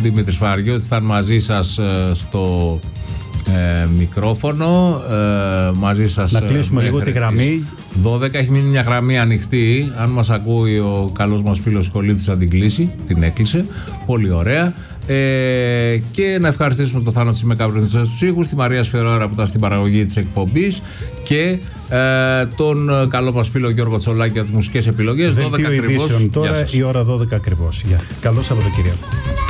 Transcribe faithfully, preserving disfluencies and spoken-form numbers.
Δημήτρης Παναγιώτης, ήταν μαζί σας ε, στο ε, μικρόφωνο, ε, μαζί σας. Να κλείσουμε λίγο τη γραμμή. δώδεκα έχει μείνει μια γραμμή ανοιχτή. Αν μας ακούει ο καλός μας φίλος Κολίτης θα την κλείσει. Την έκλεισε. Πολύ ωραία. Ε, και να ευχαριστήσουμε τον Θάνο Τσιμεκάβρη στους ήχους, τη Μαρία Σφερόρα που ήταν στην παραγωγή της εκπομπής και ε, τον καλό μας φίλο Γιώργο Τσολάκη για τις μουσικές επιλογές. δώδεκα ακριβώς. Τώρα η ώρα δώδεκα ακριβώς. Καλό Σαββατοκύριακο.